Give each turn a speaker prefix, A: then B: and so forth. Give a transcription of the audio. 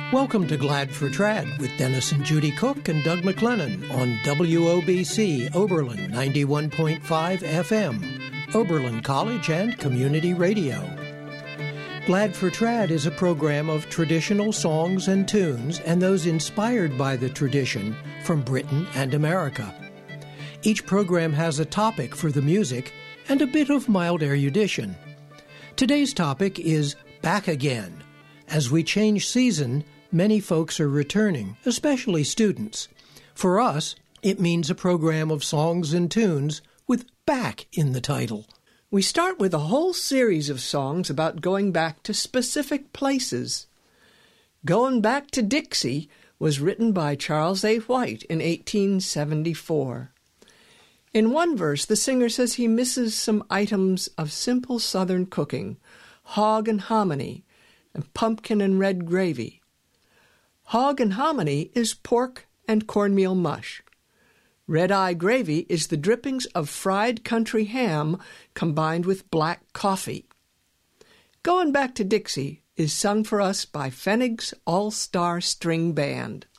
A: Welcome to Glad for Trad with Dennis and Judy Cook and Doug McLennan on WOBC Oberlin 91.5 FM, Oberlin College and Community Radio. Glad for Trad is a program of traditional songs and tunes and those inspired by the tradition from Britain and America. Each program has a topic for the music and a bit of mild erudition. Today's topic is Back Again. As we change season, many folks are returning, especially students. For us, it means a program of songs and tunes with back in the title.
B: We start with a whole series of songs about going back to specific places. Going Back to Dixie was written by Charles A. White in 1874. In one verse, the singer says he misses some items of simple Southern cooking, hog and hominy, and pumpkin and red gravy. Hog and hominy is pork and cornmeal mush. Red-eye gravy is the drippings of fried country ham combined with black coffee. Going Back to Dixie is sung for us by Pfennig's All-Star String Band.